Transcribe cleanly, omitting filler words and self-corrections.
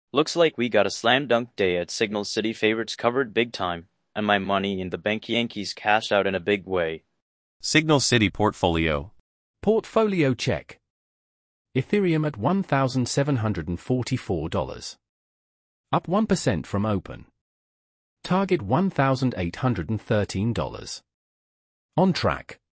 Looks like we got a slam dunk day at Signal City. Favorites covered big time, and my money in the bank. Yankees cashed out in a big way. Signal City portfolio. Portfolio check. Ethereum at $1,744. Up 1% from open. Target $1,813. On track.